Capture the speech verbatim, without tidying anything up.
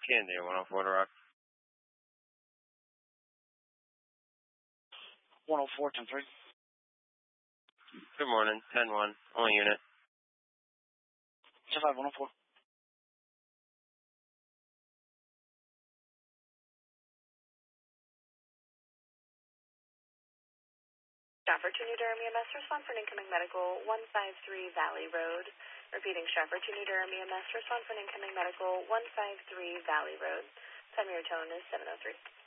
Candy, one oh four to Rock. one oh four, ten three. Good morning, ten one, only unit. ten five, one oh four. Stratford to New Durham E M S, respond for an incoming medical, one five three Valley Road. Repeating, Stratford to New Durham E M S, respond for an incoming medical, one five three Valley Road. Time of your tone is seven oh three.